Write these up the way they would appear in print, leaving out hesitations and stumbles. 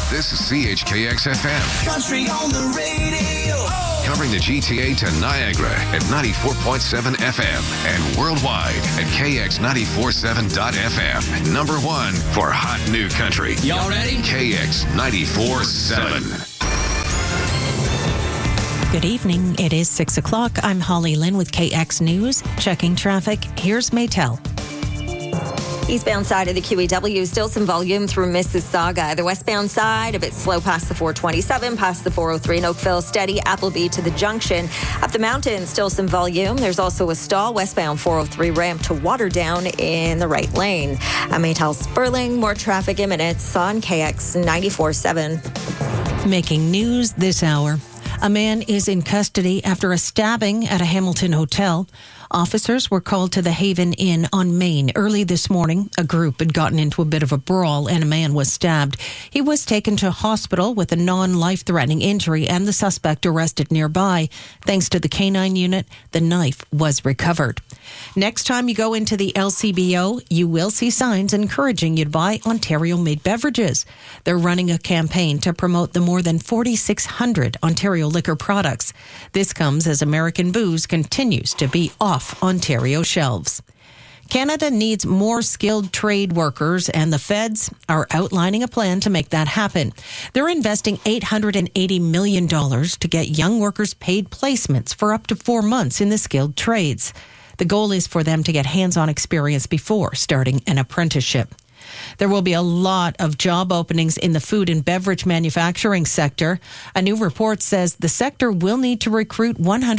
This is CHKX-FM. Country on the radio. Covering the GTA to Niagara at 94.7 FM and worldwide at KX947.FM. Number one for hot new country. Y'all ready? KX947. Good evening. It is 6 o'clock. I'm Holly Lynn with KX News. Checking traffic. Here's Maytel. Eastbound side of the QEW, still some volume through Mississauga. The westbound side, a bit slow past the 427, past the 403 in Oakville. Steady Appleby to the junction. Up the mountain, still some volume. There's also a stall westbound 403 ramp to Waterdown in the right lane. I'm Maytel Sperling. More traffic in minutes on KX 94.7. Making news this hour. A man is in custody after a stabbing at a Hamilton hotel. Officers were called to the Haven Inn on Main early this morning. A group had gotten into a bit of a brawl and a man was stabbed. He was taken to hospital with a non-life-threatening injury and the suspect arrested nearby. Thanks to the canine unit, the knife was recovered. Next time you go into the LCBO, you will see signs encouraging you to buy Ontario-made beverages. They're running a campaign to promote the more than 4,600 Ontario liquor products. This comes as American booze continues to be off Ontario shelves. Canada needs more skilled trade workers, and the feds are outlining a plan to make that happen. They're investing $880 million to get young workers paid placements for up to 4 months in the skilled trades. The goal is for them to get hands-on experience before starting an apprenticeship. There will be a lot of job openings in the food and beverage manufacturing sector. A new report says the sector will need to recruit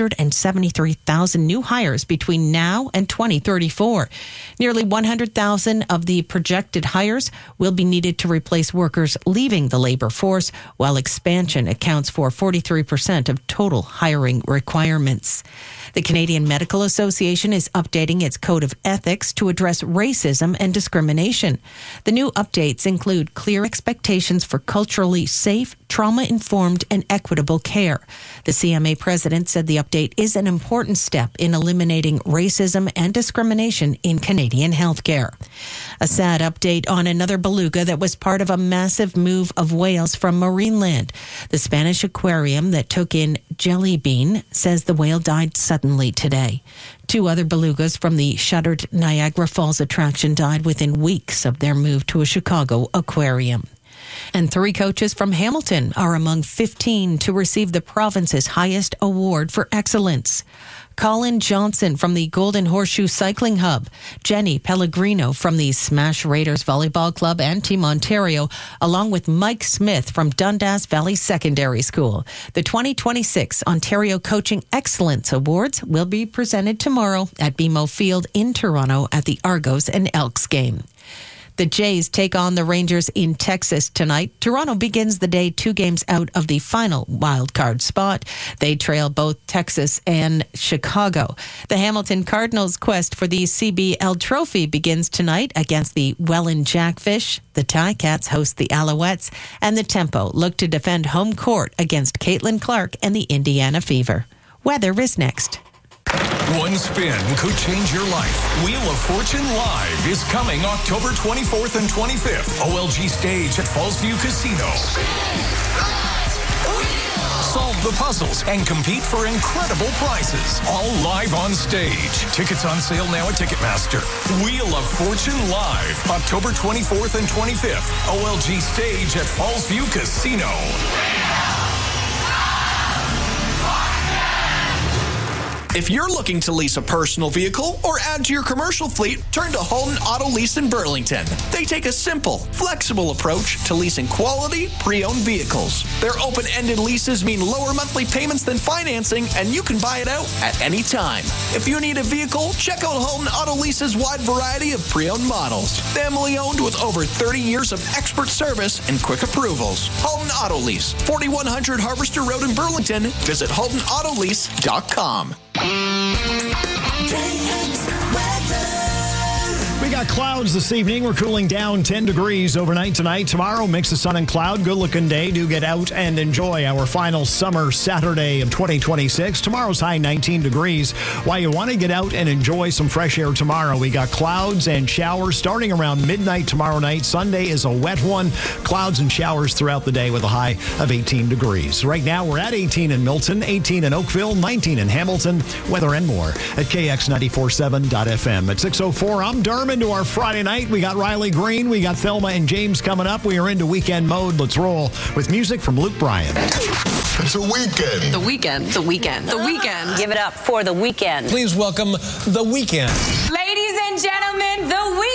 173,000 new hires between now and 2034. Nearly 100,000 of the projected hires will be needed to replace workers leaving the labor force, while expansion accounts for 43% of total hiring requirements. The Canadian Medical Association is updating its code of ethics to address racism and discrimination. The new updates include clear expectations for culturally safe, trauma-informed, and equitable care. The CMA president said the update is an important step in eliminating racism and discrimination in Canadian healthcare. A sad update on another beluga that was part of a massive move of whales from Marineland. The Spanish aquarium that took in Jelly Bean says the whale died suddenly today. 2 other belugas from the shuttered Niagara Falls attraction died within weeks of their move to a Chicago aquarium. And 3 coaches from Hamilton are among 15 to receive the province's highest award for excellence. Colin Johnson from the Golden Horseshoe Cycling Hub, Jenny Pellegrino from the Smash Raiders Volleyball Club and Team Ontario, along with Mike Smith from Dundas Valley Secondary School. The 2026 Ontario Coaching Excellence Awards will be presented tomorrow at BMO Field in Toronto at the Argos and Elks game. The Jays take on the Rangers in Texas tonight. Toronto begins the day 2 games out of the final wildcard spot. They trail both Texas and Chicago. The Hamilton Cardinals' quest for the CBL Trophy begins tonight against the Welland Jackfish. The Ticats host the Alouettes, and the Tempo look to defend home court against Caitlin Clark and the Indiana Fever. Weather is next. One spin could change your life. Wheel of Fortune Live is coming October 24th and 25th. OLG Stage at Fallsview Casino. Solve the puzzles and compete for incredible prizes. All live on stage. Tickets on sale now at Ticketmaster. Wheel of Fortune Live, October 24th and 25th. OLG Stage at Fallsview Casino. If you're looking to lease a personal vehicle or add to your commercial fleet, turn to Holden Auto Lease in Burlington. They take a simple, flexible approach to leasing quality, pre-owned vehicles. Their open-ended leases mean lower monthly payments than financing, and you can buy it out at any time. If you need a vehicle, check out Holden Auto Lease's wide variety of pre-owned models. Family-owned with over 30 years of expert service and quick approvals. Holden Auto Lease, 4100 Harvester Road in Burlington. Visit HoldenAutoLease.com. KX weather. We got got clouds this evening. We're cooling down 10 degrees overnight tonight. Tomorrow, mix of sun and cloud. Good-looking day. Do get out and enjoy our final summer Saturday of 2026. Tomorrow's high 19 degrees. While you want to get out and enjoy some fresh air tomorrow, we got clouds and showers starting around midnight tomorrow night. Sunday is a wet one. Clouds and showers throughout the day with a high of 18 degrees. Right now, we're at 18 in Milton, 18 in Oakville, 19 in Hamilton. Weather and more at KX947.FM. At 6:04, I'm Dermot to our Friday night. We got Riley Green. We got Thelma and James coming up. We are into weekend mode. Let's roll with music from Luke Bryan. It's a weekend. The weekend. The weekend. The weekend. Give it up for The Weeknd. Please welcome The Weeknd. Ladies and gentlemen, The Weeknd.